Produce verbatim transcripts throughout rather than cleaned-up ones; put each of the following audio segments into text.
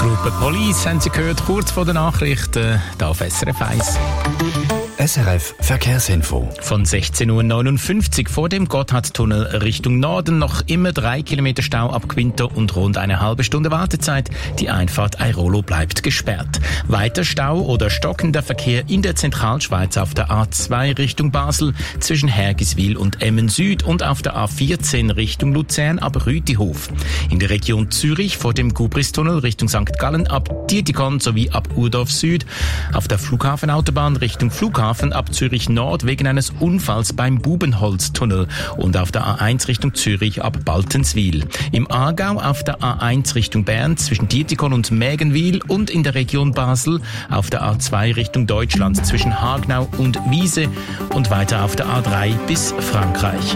Gruppe Police haben Sie gehört, kurz vor den Nachrichten, hier auf S R F eins. S R F Verkehrsinfo. Von sechzehn Uhr neunundfünfzig vor dem Gotthardtunnel Richtung Norden noch immer drei Kilometer Stau ab Quinto und rund eine halbe Stunde Wartezeit. Die Einfahrt Airolo bleibt gesperrt. Weiter Stau oder stockender Verkehr in der Zentralschweiz auf der A zwei Richtung Basel zwischen Hergiswil und Emmen Süd und auf der A vierzehn Richtung Luzern ab Rütihof. In der Region Zürich vor dem Gubristunnel Richtung Sankt Gallen ab Dietikon sowie ab Urdorf Süd. Auf der Flughafenautobahn Richtung Flughafen ab Zürich Nord wegen eines Unfalls beim Bubenholztunnel und auf der A eins Richtung Zürich ab Baltenswil. Im Aargau auf der A eins Richtung Bern zwischen Dietikon und Mägenwil und in der Region Basel auf der A zwei Richtung Deutschland zwischen Hagnau und Wiese und weiter auf der A drei bis Frankreich.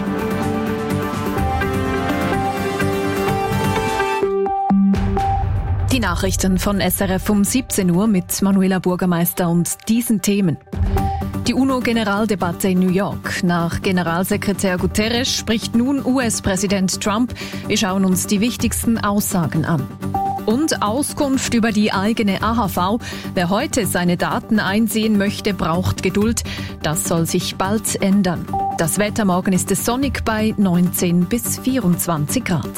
Die Nachrichten von S R F um siebzehn Uhr mit Manuela Bürgermeister und diesen Themen. Die UNO-Generaldebatte in New York. Nach Generalsekretär Guterres spricht nun U S-Präsident Trump. Wir schauen uns die wichtigsten Aussagen an. Und Auskunft über die eigene A H V. Wer heute seine Daten einsehen möchte, braucht Geduld. Das soll sich bald ändern. Das Wetter morgen ist es sonnig bei neunzehn bis vierundzwanzig Grad.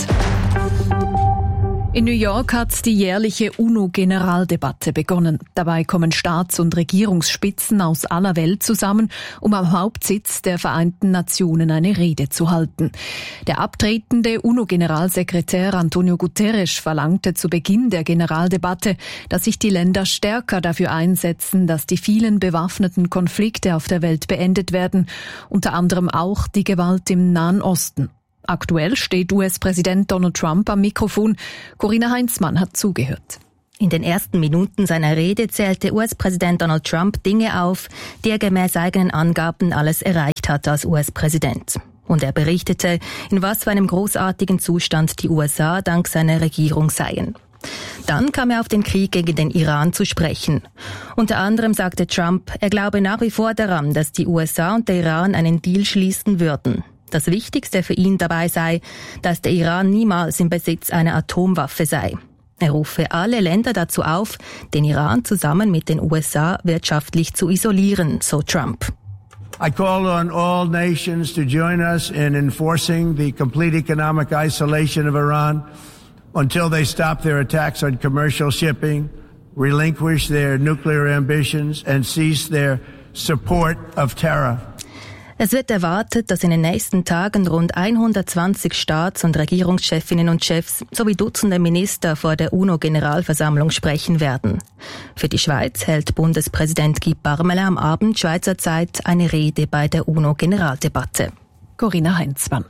In New York hat die jährliche UNO-Generaldebatte begonnen. Dabei kommen Staats- und Regierungsspitzen aus aller Welt zusammen, um am Hauptsitz der Vereinten Nationen eine Rede zu halten. Der abtretende UNO-Generalsekretär Antonio Guterres verlangte zu Beginn der Generaldebatte, dass sich die Länder stärker dafür einsetzen, dass die vielen bewaffneten Konflikte auf der Welt beendet werden, unter anderem auch die Gewalt im Nahen Osten. Aktuell steht U S-Präsident Donald Trump am Mikrofon. Corinna Heinzmann hat zugehört. In den ersten Minuten seiner Rede zählte U S-Präsident Donald Trump Dinge auf, die er gemäß eigenen Angaben alles erreicht hat als U S-Präsident. Und er berichtete, in was für einem großartigen Zustand die U S A dank seiner Regierung seien. Dann kam er auf den Krieg gegen den Iran zu sprechen. Unter anderem sagte Trump, er glaube nach wie vor daran, dass die U S A und der Iran einen Deal schließen würden. Das Wichtigste für ihn dabei sei, dass der Iran niemals im Besitz einer Atomwaffe sei. Er rufe alle Länder dazu auf, den Iran zusammen mit den U S A wirtschaftlich zu isolieren, so Trump. I call on all nations to join us in enforcing the complete economic isolation of Iran until they stop their attacks on commercial shipping, relinquish their nuclear ambitions and cease their support of terror. Es wird erwartet, dass in den nächsten Tagen rund hundertzwanzig Staats- und Regierungschefinnen und Chefs sowie Dutzende Minister vor der UNO-Generalversammlung sprechen werden. Für die Schweiz hält Bundespräsident Guy Parmelin am Abend Schweizer Zeit eine Rede bei der UNO-Generaldebatte. Corinna Heinzmann.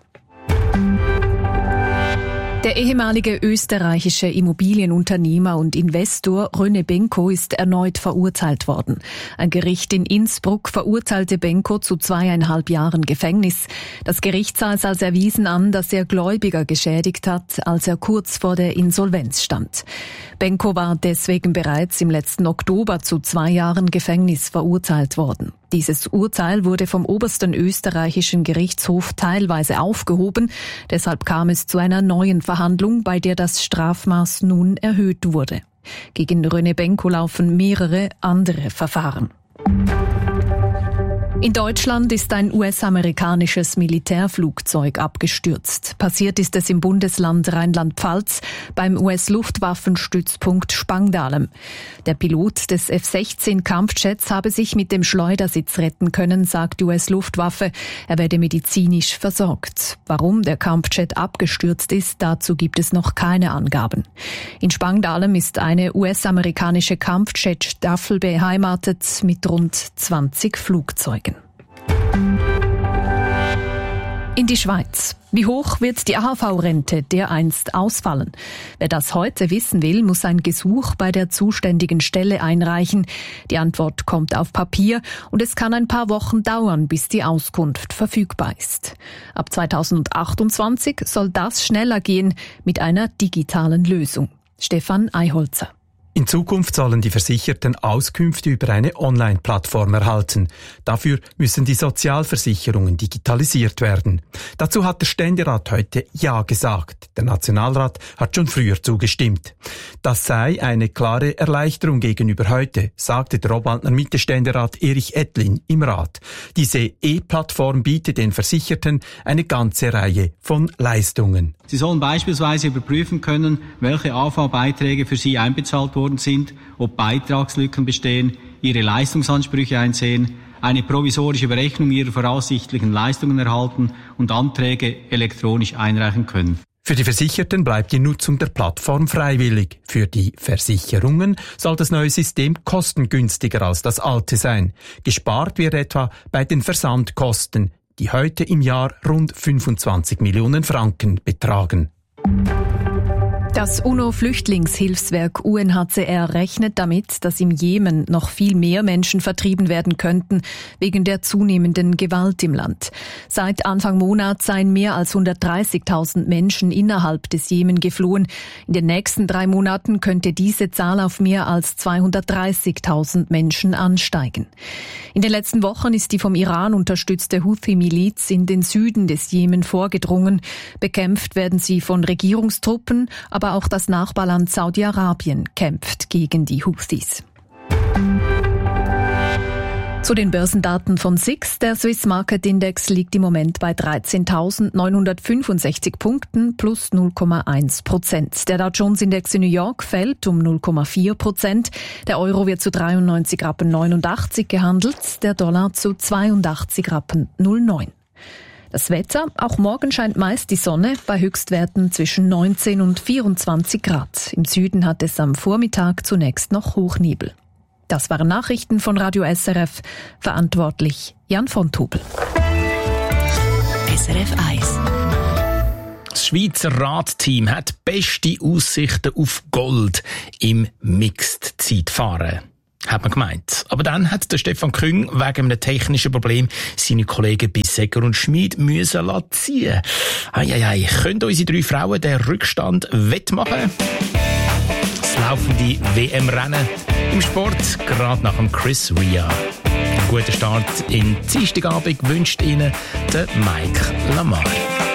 Der ehemalige österreichische Immobilienunternehmer und Investor René Benko ist erneut verurteilt worden. Ein Gericht in Innsbruck verurteilte Benko zu zweieinhalb Jahren Gefängnis. Das Gericht sah es als erwiesen an, dass er Gläubiger geschädigt hat, als er kurz vor der Insolvenz stand. Benko war deswegen bereits im letzten Oktober zu zwei Jahren Gefängnis verurteilt worden. Dieses Urteil wurde vom obersten österreichischen Gerichtshof teilweise aufgehoben. Deshalb kam es zu einer neuen Verhandlung, bei der das Strafmaß nun erhöht wurde. Gegen René Benko laufen mehrere andere Verfahren. In Deutschland ist ein U S-amerikanisches Militärflugzeug abgestürzt. Passiert ist es im Bundesland Rheinland-Pfalz beim U S-Luftwaffenstützpunkt Spangdahlem. Der Pilot des F sechzehn Kampfjets habe sich mit dem Schleudersitz retten können, sagt die U S-Luftwaffe. Er werde medizinisch versorgt. Warum der Kampfjet abgestürzt ist, dazu gibt es noch keine Angaben. In Spangdahlem ist eine U S-amerikanische Kampfjet-Staffel beheimatet mit rund zwanzig Flugzeugen. In die Schweiz. Wie hoch wird die A H V-Rente dereinst ausfallen? Wer das heute wissen will, muss ein Gesuch bei der zuständigen Stelle einreichen. Die Antwort kommt auf Papier und es kann ein paar Wochen dauern, bis die Auskunft verfügbar ist. Ab zweitausendachtundzwanzig soll das schneller gehen mit einer digitalen Lösung. Stefan Eiholzer. In Zukunft sollen die Versicherten Auskünfte über eine Online-Plattform erhalten. Dafür müssen die Sozialversicherungen digitalisiert werden. Dazu hat der Ständerat heute Ja gesagt. Der Nationalrat hat schon früher zugestimmt. Das sei eine klare Erleichterung gegenüber heute, sagte der Obwaldner Mitte-Ständerat Erich Ettlin im Rat. Diese E-Plattform bietet den Versicherten eine ganze Reihe von Leistungen. Sie sollen beispielsweise überprüfen können, welche A V-Beiträge für sie einbezahlt worden sind, ob Beitragslücken bestehen, ihre Leistungsansprüche einsehen, eine provisorische Berechnung ihrer voraussichtlichen Leistungen erhalten und Anträge elektronisch einreichen können. Für die Versicherten bleibt die Nutzung der Plattform freiwillig. Für die Versicherungen soll das neue System kostengünstiger als das alte sein. Gespart wird etwa bei den Versandkosten, die heute im Jahr rund fünfundzwanzig Millionen Franken betragen. Das UNO-Flüchtlingshilfswerk U N H C R rechnet damit, dass im Jemen noch viel mehr Menschen vertrieben werden könnten, wegen der zunehmenden Gewalt im Land. Seit Anfang Monat seien mehr als hundertdreißigtausend Menschen innerhalb des Jemen geflohen. In den nächsten drei Monaten könnte diese Zahl auf mehr als zweihundertdreißigtausend Menschen ansteigen. In den letzten Wochen ist die vom Iran unterstützte Houthi-Miliz in den Süden des Jemen vorgedrungen. Bekämpft werden sie von Regierungstruppen, aber auch das Nachbarland Saudi-Arabien kämpft gegen die Houthis. Zu den Börsendaten von S I X. Der Swiss Market Index liegt im Moment bei dreizehntausendneunhundertfünfundsechzig Punkten plus null Komma eins Prozent. Der Dow Jones Index in New York fällt um null Komma vier Prozent. Der Euro wird zu dreiundneunzig Rappen neunundachtzig gehandelt, der Dollar zu zweiundachtzig Rappen null Komma neun. Das Wetter, auch morgen scheint meist die Sonne bei Höchstwerten zwischen neunzehn und vierundzwanzig Grad. Im Süden hat es am Vormittag zunächst noch Hochnebel. Das waren Nachrichten von Radio S R F. Verantwortlich Jan von Tobel. S R F eins. Das Schweizer Radteam hat beste Aussichten auf Gold im Mixed-Zeitfahren. Hat man gemeint. Aber dann hat der Stefan Küng wegen einem technischen Problem seine Kollegen Bissecker und Schmid müssen ziehen. Eieiei, können unsere drei Frauen den Rückstand wettmachen? Das laufende W M-Rennen im Sport, gerade nach dem Chris Rea. Einen guten Start in Dienstagabend wünscht Ihnen der Mike Lamar.